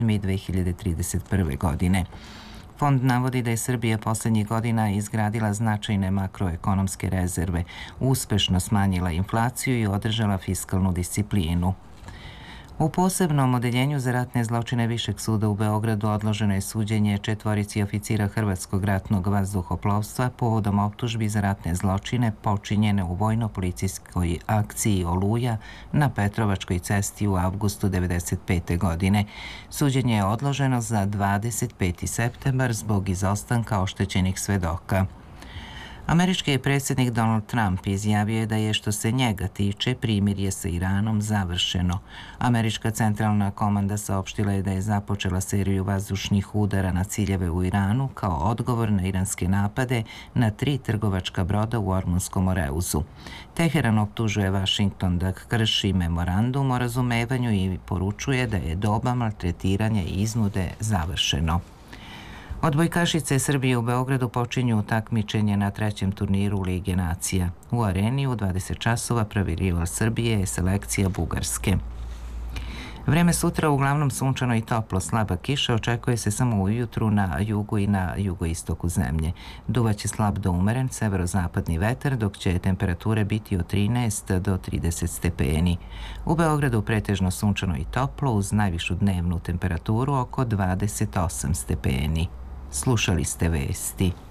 2031. godine. Fond navodi da je Srbija poslednjih godina izgradila značajne makroekonomske rezerve, uspešno smanjila inflaciju i održala fiskalnu disciplinu. U posebnom odeljenju za ratne zločine Višeg suda u Beogradu odloženo je suđenje četvorici oficira Hrvatskog ratnog vazduhoplovstva povodom optužbi za ratne zločine počinjene u vojno-policijskoj akciji Oluja na Petrovačkoj cesti u avgustu 1995. godine. Suđenje je odloženo za 25. septembar zbog izostanka oštećenih svedoka. Američki predsjednik Donald Trump izjavio je da je, što se njega tiče, primirje sa Iranom završeno. Američka centralna komanda saopštila je da je započela seriju vazdušnih udara na ciljeve u Iranu kao odgovor na iranske napade na 3 trgovačka broda u Ormunskom oreuzu. Teheran optužuje Vašington da krši memorandum o razumevanju i poručuje da je doba maltretiranja i iznude završeno. Odbojkašice Srbije u Beogradu počinju takmičenje na 3. turniru Lige nacija. U areni u 20 časova prvi rival Srbije je selekcija Bugarske. Vreme sutra uglavnom sunčano i toplo, slaba kiša očekuje se samo ujutru na jugu i na jugoistoku zemlje. Duvaće slab do umeren severozapadni vetar, dok će temperature biti od 13 do 30 stepeni. U Beogradu pretežno sunčano i toplo uz najvišu dnevnu temperaturu oko 28 stepeni. Slušali ste vesti.